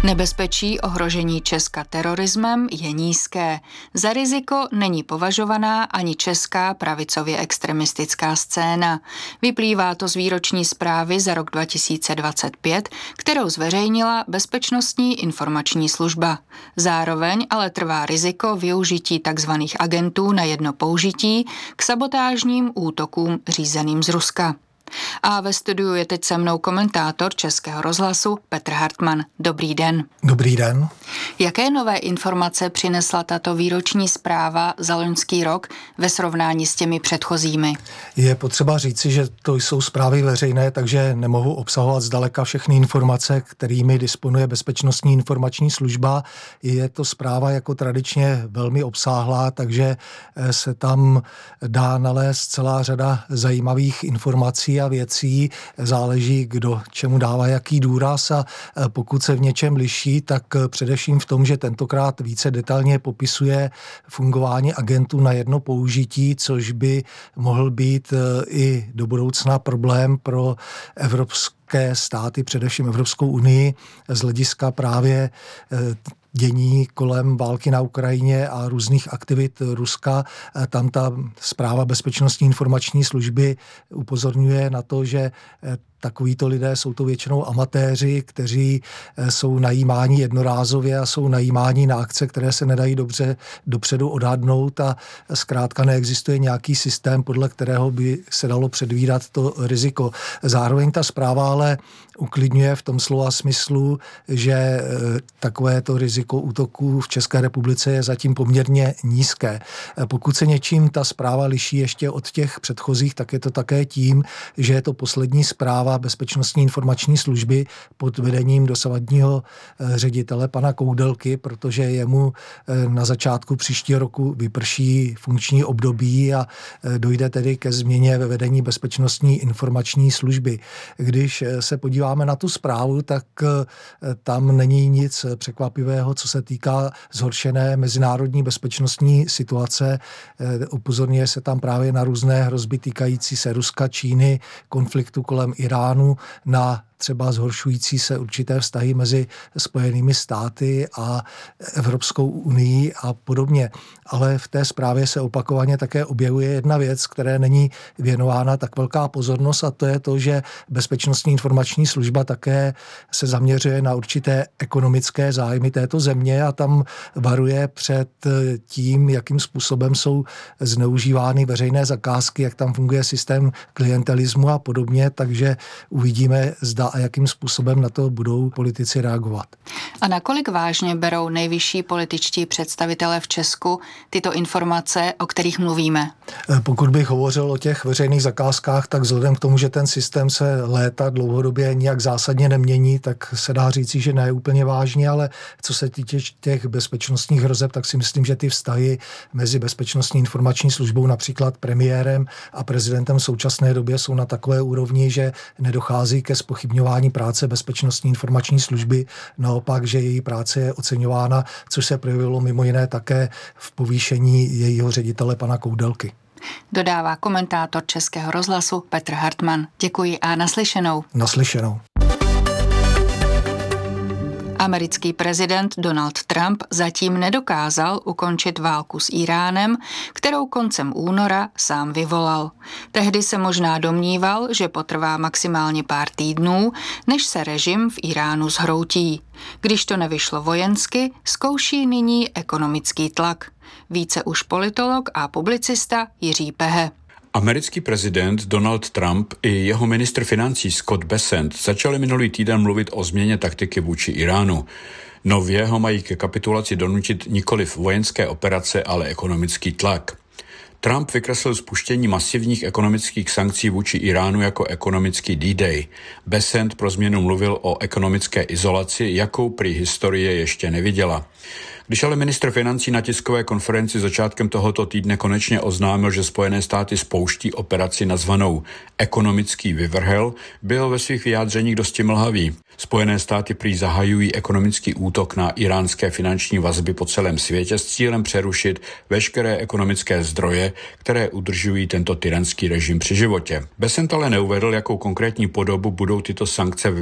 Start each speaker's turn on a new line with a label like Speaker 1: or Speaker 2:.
Speaker 1: Nebezpečí ohrožení Česka terorismem je nízké. Za riziko není považovaná ani česká pravicově extremistická scéna. Vyplývá to z výroční zprávy za rok 2025, kterou zveřejnila Bezpečnostní informační služba. Zároveň ale trvá riziko využití tzv. Agentů na jedno použití k sabotážním útokům řízeným z Ruska. A ve studiu je teď se mnou komentátor Českého rozhlasu Petr Hartman. Dobrý den.
Speaker 2: Dobrý den.
Speaker 1: Jaké nové informace přinesla tato výroční zpráva za loňský rok ve srovnání s těmi předchozími?
Speaker 2: Je potřeba říci, že to jsou zprávy veřejné, takže nemohou obsahovat zdaleka všechny informace, kterými disponuje Bezpečnostní informační služba. Je to zpráva jako tradičně velmi obsáhlá, takže se tam dá nalézt celá řada zajímavých informací a věcí, záleží, kdo čemu dává jaký důraz, a pokud se v něčem liší, tak především v tom, že tentokrát více detailně popisuje fungování agentů na jedno použití, což by mohl být i do budoucna problém pro evropské státy, především Evropskou unii, z hlediska právě dění kolem války na Ukrajině a různých aktivit Ruska. Tam ta zpráva Bezpečnostní informační služby upozorňuje na to, že takovýto lidé jsou to většinou amatéři, kteří jsou najímáni jednorázově a jsou najímáni na akce, které se nedají dobře dopředu odhadnout, a zkrátka neexistuje nějaký systém, podle kterého by se dalo předvídat to riziko. Zároveň ta zpráva ale uklidňuje v tom slova smyslu, že takovéto riziko útoků v České republice je zatím poměrně nízké. Pokud se něčím ta zpráva liší ještě od těch předchozích, tak je to také tím, že je to poslední zpráva Bezpečnostní informační služby pod vedením dosavadního ředitele pana Koudelky, protože jemu na začátku příštího roku vyprší funkční období a dojde tedy ke změně ve vedení Bezpečnostní informační služby. Když se podíváme na tu zprávu, tak tam není nic překvapivého, co se týká zhoršené mezinárodní bezpečnostní situace. Upozorňuje se tam právě na různé hrozby týkající se Ruska, Číny, konfliktu kolem Iránu, na třeba zhoršující se určité vztahy mezi Spojenými státy a Evropskou unii a podobně. Ale v té zprávě se opakovaně také objevuje jedna věc, které není věnována tak velká pozornost, a to je to, že Bezpečnostní informační služba také se zaměřuje na určité ekonomické zájmy této země a tam varuje před tím, jakým způsobem jsou zneužívány veřejné zakázky, jak tam funguje systém klientelismu a podobně, takže uvidíme, zda a jakým způsobem na to budou politici reagovat.
Speaker 1: A nakolik vážně berou nejvyšší političtí představitelé v Česku tyto informace, o kterých mluvíme?
Speaker 2: Pokud bych hovořil o těch veřejných zakázkách, tak vzhledem k tomu, že ten systém se léta dlouhodobě nijak zásadně nemění, tak se dá říci, že ne úplně vážně, ale co se týče těch bezpečnostních hrozeb, tak si myslím, že ty vztahy mezi Bezpečnostní informační službou, například premiérem a prezidentem v současné době, jsou na takové úrovni, že nedochází ke zpochybňování práce Bezpečnostní informační služby, naopak, že její práce je oceňována, což se projevilo mimo jiné také v povýšení jejího ředitele pana Koudelky.
Speaker 1: Dodává komentátor Českého rozhlasu Petr Hartman. Děkuji a naslyšenou.
Speaker 2: Naslyšenou.
Speaker 1: Americký prezident Donald Trump zatím nedokázal ukončit válku s Íránem, kterou koncem února sám vyvolal. Tehdy se možná domníval, že potrvá maximálně pár týdnů, než se režim v Íránu zhroutí. Když to nevyšlo vojensky, zkouší nyní ekonomický tlak. Více už politolog a publicista Jiří Pehe.
Speaker 3: Americký prezident Donald Trump i jeho ministr financí Scott Bessent začali minulý týden mluvit o změně taktiky vůči Iránu. Nově ho mají ke kapitulaci donutit nikoliv vojenské operace, ale ekonomický tlak. Trump vykreslil spuštění masivních ekonomických sankcí vůči Iránu jako ekonomický D-Day. Bessent pro změnu mluvil o ekonomické izolaci, jakou prý historie ještě neviděla. Když ale ministr financí na tiskové konferenci začátkem tohoto týdne konečně oznámil, že Spojené státy spouští operaci nazvanou ekonomický vyvrhel, byl ve svých vyjádřeních dosti mlhavý. Spojené státy prý zahajují ekonomický útok na iránské finanční vazby po celém světě s cílem přerušit veškeré ekonomické zdroje, které udržují tento tyranský režim při životě. Bessent ale neuvedl, jakou konkrétní podobu budou tyto sankce